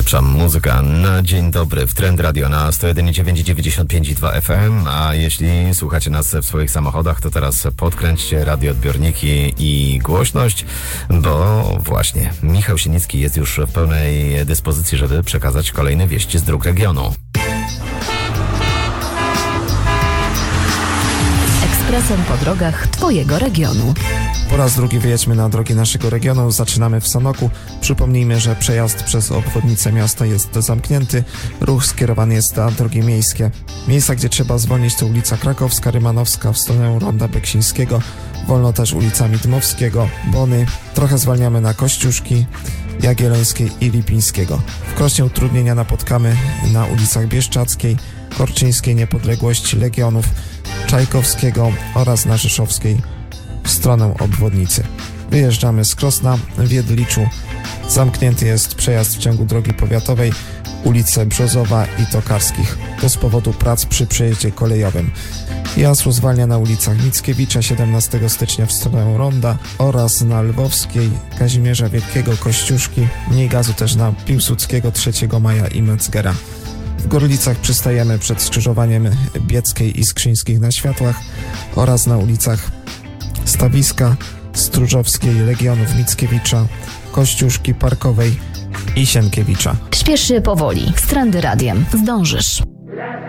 Najlepsza muzyka na dzień dobry w Trend Radio na 101,995,2 FM, a jeśli słuchacie nas w swoich samochodach, to teraz podkręćcie radioodbiorniki i głośność, bo właśnie Michał Sienicki jest już w pełnej dyspozycji, żeby przekazać kolejne wieści z dróg regionu. Ekspresem po drogach Twojego regionu. Po raz drugi wyjedźmy na drogi naszego regionu. Zaczynamy w Sanoku. Przypomnijmy, że przejazd przez obwodnicę miasta jest zamknięty. Ruch skierowany jest na drogi miejskie. Miejsca, gdzie trzeba zwolnić, to ulica Krakowska, Rymanowska w stronę Ronda Beksińskiego. Wolno też ulicami Dmowskiego, Bony. Trochę zwalniamy na Kościuszki, Jagiellońskiej i Lipińskiego. W Krośnie utrudnienia napotkamy na ulicach Bieszczackiej, Korczyńskiej, Niepodległości, Legionów, Czajkowskiego oraz na Rzeszowskiej w stronę obwodnicy. Wyjeżdżamy z Krosna. W Jedliczu zamknięty jest przejazd w ciągu drogi powiatowej, ulice Brzozowa i Tokarskich. To z powodu prac przy przejeździe kolejowym. Jazd zwalnia na ulicach Mickiewicza 17 stycznia w stronę Ronda oraz na Lwowskiej, Kazimierza Wielkiego, Kościuszki. Mniej gazu też na Piłsudskiego, 3 Maja i Metzgera. W Gorlicach przystajemy przed skrzyżowaniem Bieckiej i Skrzyńskich na światłach oraz na ulicach Stawiska, Stróżowskiej, Legionów, Mickiewicza, Kościuszki, Parkowej i Sienkiewicza. Śpiesz się powoli. Z Trendy Radiem zdążysz.